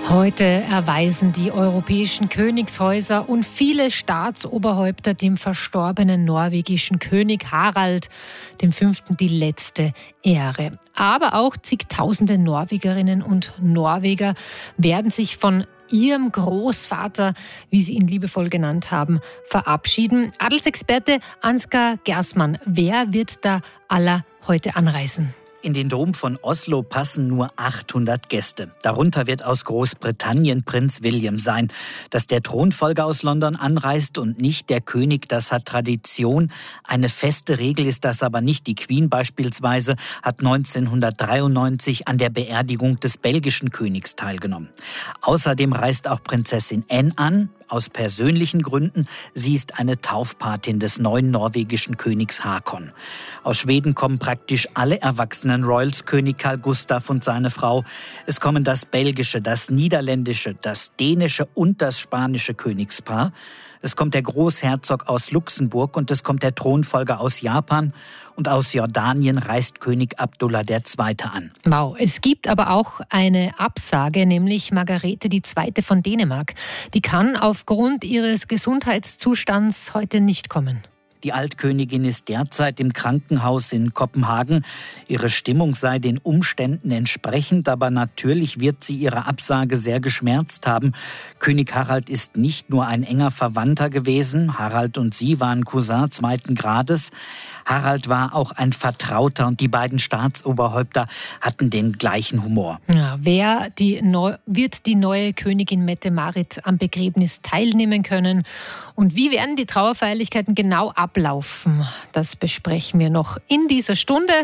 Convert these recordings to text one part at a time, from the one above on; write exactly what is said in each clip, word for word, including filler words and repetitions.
Heute erweisen die europäischen Königshäuser und viele Staatsoberhäupter dem verstorbenen norwegischen König Harald dem Fünften die letzte Ehre. Aber auch zigtausende Norwegerinnen und Norweger werden sich von ihrem Großvater, wie sie ihn liebevoll genannt haben, verabschieden. Adelsexperte Ansgar Gersmann, wer wird da aller heute anreisen? In den Dom von Oslo passen nur achthundert Gäste. Darunter wird aus Großbritannien Prinz William sein. Dass der Thronfolger aus London anreist und nicht der König, das hat Tradition. Eine feste Regel ist das aber nicht. Die Queen beispielsweise hat neunzehnhundertdreiundneunzig an der Beerdigung des belgischen Königs teilgenommen. Außerdem reist auch Prinzessin Anne an. Aus persönlichen Gründen. Sie ist eine Taufpatin des neuen norwegischen Königs Hakon. Aus Schweden kommen praktisch alle erwachsenen Royals, König Carl Gustaf und seine Frau. Es kommen das belgische, das niederländische, das dänische und das spanische Königspaar. Es kommt der Großherzog aus Luxemburg und es kommt der Thronfolger aus Japan. Und aus Jordanien reist König Abdullah der Zweite an. Wow, es gibt aber auch eine Absage, nämlich Margarete die Zweite von Dänemark. Die kann aufgrund ihres Gesundheitszustands heute nicht kommen. Die Altkönigin ist derzeit im Krankenhaus in Kopenhagen. Ihre Stimmung sei den Umständen entsprechend, aber natürlich wird sie ihre Absage sehr geschmerzt haben. König Harald ist nicht nur ein enger Verwandter gewesen. Harald und sie waren Cousin zweiten Grades. Harald war auch ein Vertrauter und die beiden Staatsoberhäupter hatten den gleichen Humor. Ja, wer die Neu- wird die neue Königin Mette-Marit am Begräbnis teilnehmen können? Und wie werden die Trauerfeierlichkeiten genau ablaufen? Das besprechen wir noch in dieser Stunde.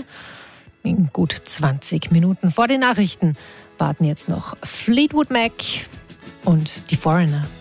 In gut zwanzig Minuten vor den Nachrichten warten jetzt noch Fleetwood Mac und die Foreigner.